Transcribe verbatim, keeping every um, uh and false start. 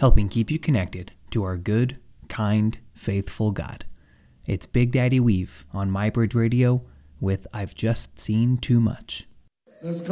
helping keep you connected to our good, kind, faithful God. It's Big Daddy Weave on MyBridge Radio with I've Just Seen Too Much. Let's